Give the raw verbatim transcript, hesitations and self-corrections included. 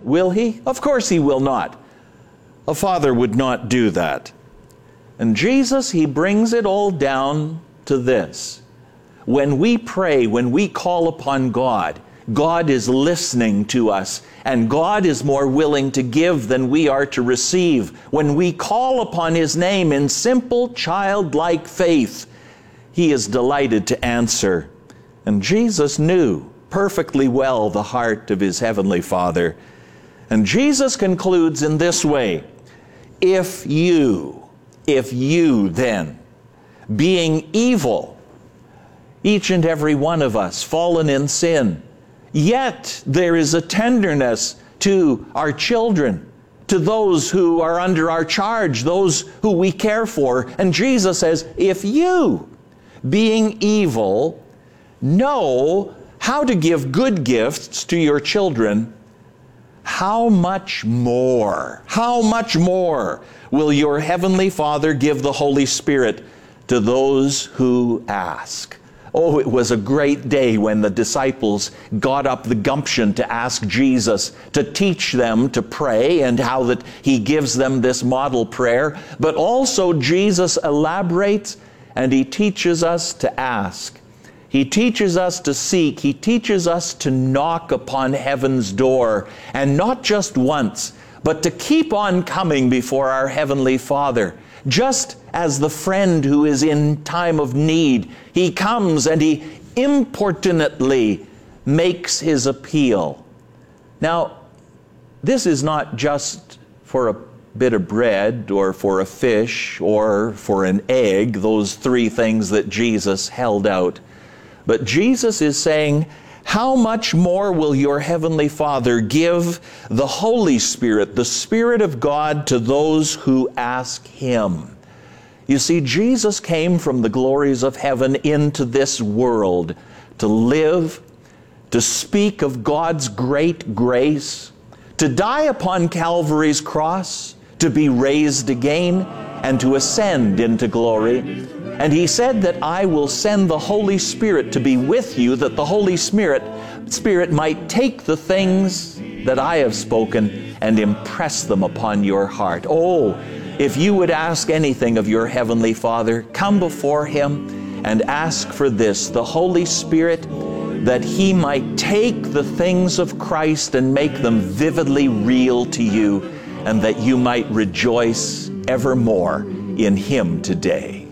will he? Of course he will not. A father would not do that. And Jesus, he brings it all down to this. When we pray, when we call upon God, God is listening to us, and God is more willing to give than we are to receive. When we call upon his name in simple, childlike faith, he is delighted to answer. And Jesus knew perfectly well the heart of his heavenly Father. And Jesus concludes in this way, if you, if you then, being evil, each and every one of us fallen in sin, yet there is a tenderness to our children, to those who are under our charge, those who we care for. And Jesus says, if you, being evil, know how to give good gifts to your children, how much more, how much more will your heavenly Father give the Holy Spirit to those who ask? Oh, it was a great day when the disciples got up the gumption to ask Jesus to teach them to pray, and how that he gives them this model prayer. But also Jesus elaborates and he teaches us to ask. He teaches us to seek. He teaches us to knock upon heaven's door, and not just once, but to keep on coming before our Heavenly Father. Just as the friend who is in time of need, he comes and he importunately makes his appeal. Now, this is not just for a bit of bread or for a fish or for an egg, those three things that Jesus held out. But Jesus is saying, how much more will your heavenly Father give the Holy Spirit, the Spirit of God, to those who ask him? You see, Jesus came from the glories of heaven into this world to live, to speak of God's great grace, to die upon Calvary's cross, to be raised again, and to ascend into glory. And he said that I will send the Holy Spirit to be with you, that the Holy Spirit, Spirit might take the things that I have spoken and impress them upon your heart. Oh, if you would ask anything of your Heavenly Father, come before him and ask for this, the Holy Spirit, that he might take the things of Christ and make them vividly real to you, and that you might rejoice evermore in him today.